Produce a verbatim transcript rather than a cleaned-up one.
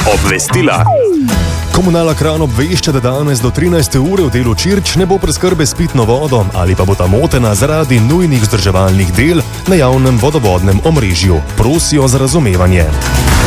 Obvestila. Komunala Kranj obvešča, da danes do trinajste ure v delu Čirč ne bo preskrbe s pitno vodo ali pa bo ta motena zaradi nujnih vzdrževalnih del na javnem vodovodnem omrežju. Prosijo za razumevanje.